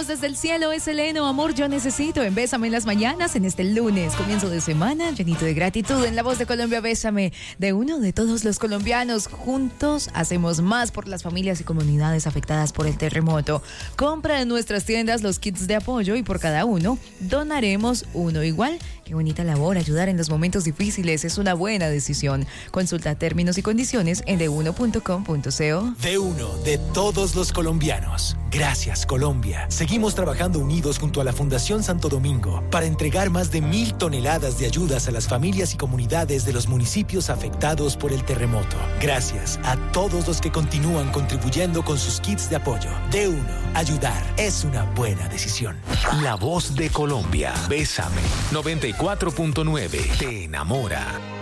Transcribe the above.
desde el cielo, es Eleno, amor, yo necesito. En Bésame en las mañanas, en este lunes, comienzo de semana, llenito de gratitud. En La Voz de Colombia, Bésame, de uno de todos los colombianos. Juntos hacemos más por las familias y comunidades afectadas por el terremoto. Compra en nuestras tiendas los kits de apoyo y por cada uno donaremos uno igual. Qué bonita labor, ayudar en los momentos difíciles es una buena decisión. Consulta términos y condiciones en deuno.com.co. De uno, de todos los colombianos. Gracias, Colombia. Seguimos trabajando unidos junto a la Fundación Santo Domingo para entregar más de 1,000 toneladas de ayudas a las familias y comunidades de los municipios afectados por el terremoto. Gracias a todos los que continúan contribuyendo con sus kits de apoyo. De uno, ayudar es una buena decisión. La Voz de Colombia. Bésame. 94.9. Te enamora.